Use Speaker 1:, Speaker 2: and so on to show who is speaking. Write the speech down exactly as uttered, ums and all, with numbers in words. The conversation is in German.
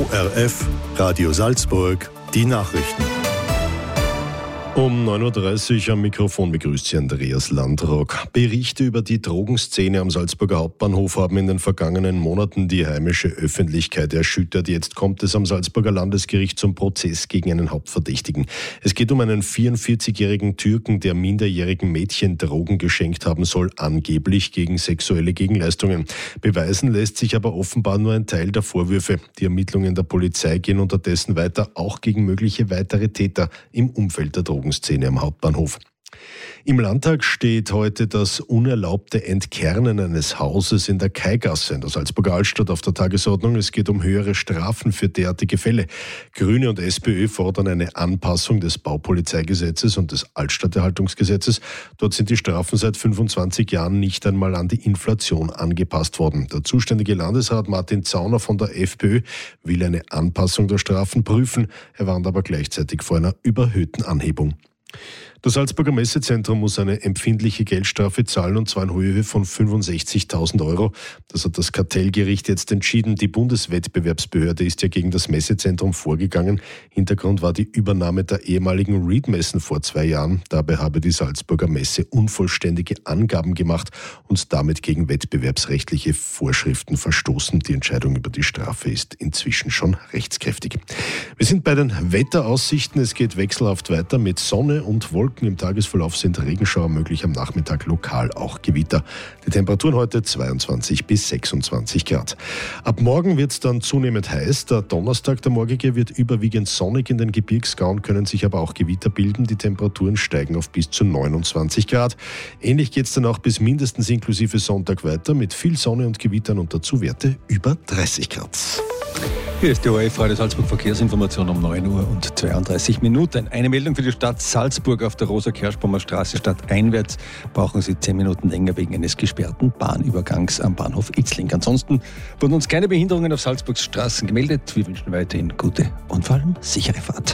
Speaker 1: O R F, Radio Salzburg, die Nachrichten.
Speaker 2: Um neun Uhr dreißig am Mikrofon begrüßt Sie Andreas Landrock. Berichte über die Drogenszene am Salzburger Hauptbahnhof haben in den vergangenen Monaten die heimische Öffentlichkeit erschüttert. Jetzt kommt es am Salzburger Landesgericht zum Prozess gegen einen Hauptverdächtigen. Es geht um einen vierundvierzigjährigen Türken, der minderjährigen Mädchen Drogen geschenkt haben soll, angeblich gegen sexuelle Gegenleistungen. Beweisen lässt sich aber offenbar nur ein Teil der Vorwürfe. Die Ermittlungen der Polizei gehen unterdessen weiter, auch gegen mögliche weitere Täter im Umfeld der Drogen. Szene am Hauptbahnhof. Im Landtag steht heute das unerlaubte Entkernen eines Hauses in der Kaigasse in der Salzburger Altstadt auf der Tagesordnung. Es geht um höhere Strafen für derartige Fälle. Grüne und SPÖ fordern eine Anpassung des Baupolizeigesetzes und des Altstadterhaltungsgesetzes. Dort sind die Strafen seit fünfundzwanzig Jahren nicht einmal an die Inflation angepasst worden. Der zuständige Landesrat Martin Zauner von der FPÖ will eine Anpassung der Strafen prüfen. Er warnt aber gleichzeitig vor einer überhöhten Anhebung. Das Salzburger Messezentrum muss eine empfindliche Geldstrafe zahlen, und zwar in Höhe von fünfundsechzigtausend Euro. Das hat das Kartellgericht jetzt entschieden. Die Bundeswettbewerbsbehörde ist ja gegen das Messezentrum vorgegangen. Hintergrund war die Übernahme der ehemaligen Reed-Messen vor zwei Jahren. Dabei habe die Salzburger Messe unvollständige Angaben gemacht und damit gegen wettbewerbsrechtliche Vorschriften verstoßen. Die Entscheidung über die Strafe ist inzwischen schon rechtskräftig. Wir sind bei den Wetteraussichten. Es geht wechselhaft weiter mit Sonne und Wolken. Im Tagesverlauf sind Regenschauer möglich, am Nachmittag lokal auch Gewitter. Die Temperaturen heute zweiundzwanzig bis sechsundzwanzig Grad. Ab morgen wird es dann zunehmend heiß. Der Donnerstag, der morgige, wird überwiegend sonnig. In den Gebirgsgauen können sich aber auch Gewitter bilden. Die Temperaturen steigen auf bis zu neunundzwanzig Grad. Ähnlich geht es dann auch bis mindestens inklusive Sonntag weiter mit viel Sonne und Gewittern und dazu Werte über dreißig Grad.
Speaker 3: Hier ist die O R F Radio Salzburg Verkehrsinformation um neun Uhr und zweiunddreißig Minuten. Eine Meldung für die Stadt Salzburg: Auf der Rosa-Kerschbaumer Straße stadteinwärts brauchen Sie zehn Minuten länger wegen eines gesperrten Bahnübergangs am Bahnhof Itzling. Ansonsten wurden uns keine Behinderungen auf Salzburgs Straßen gemeldet. Wir wünschen weiterhin gute und vor allem sichere Fahrt.